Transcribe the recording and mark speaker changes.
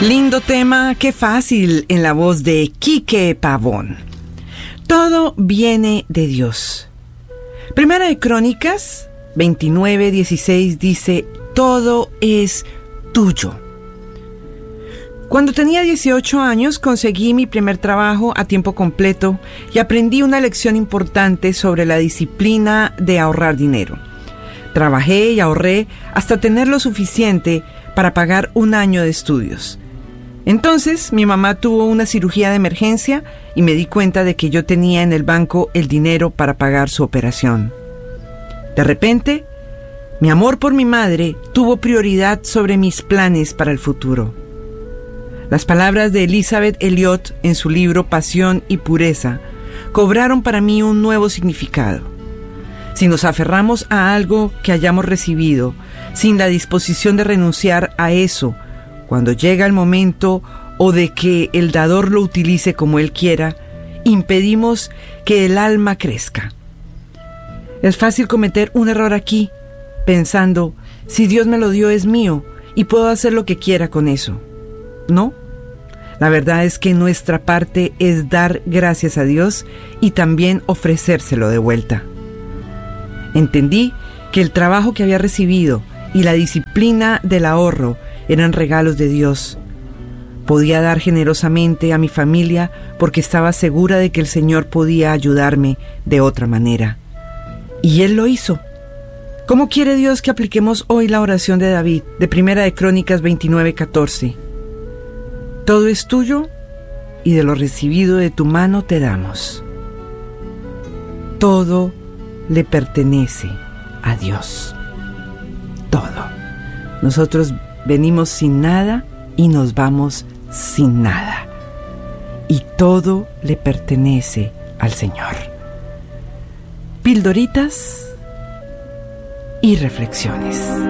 Speaker 1: Lindo tema, qué fácil, en la voz de Quique Pavón. Todo viene de Dios. Primera de Crónicas 29:16 dice: todo es tuyo. Cuando tenía 18 años conseguí mi primer trabajo a tiempo completo y aprendí una lección importante sobre la disciplina de ahorrar dinero. Trabajé y ahorré hasta tener lo suficiente para pagar un año de estudios. Entonces mi mamá tuvo una cirugía de emergencia y me di cuenta de que yo tenía en el banco el dinero para pagar su operación. De repente, mi amor por mi madre tuvo prioridad sobre mis planes para el futuro. Las palabras de Elisabeth Elliot en su libro Pasión y Pureza cobraron para mí un nuevo significado. Si nos aferramos a algo que hayamos recibido, sin la disposición de renunciar a eso, cuando llega el momento o de que el dador lo utilice como él quiera, impedimos que el alma crezca. Es fácil cometer un error aquí, pensando, si Dios me lo dio es mío y puedo hacer lo que quiera con eso. ¿No? La verdad es que nuestra parte es dar gracias a Dios y también ofrecérselo de vuelta. Entendí que el trabajo que había recibido y la disciplina del ahorro eran regalos de Dios. Podía dar generosamente a mi familia porque estaba segura de que el Señor podía ayudarme de otra manera. Y Él lo hizo. ¿Cómo quiere Dios que apliquemos hoy la oración de David, de Primera de Crónicas 29:14? Todo es tuyo y de lo recibido de tu mano te damos. Todo le pertenece a Dios. Todo. Nosotros venimos sin nada y nos vamos sin nada. Y todo le pertenece al Señor. Pildoritas y reflexiones.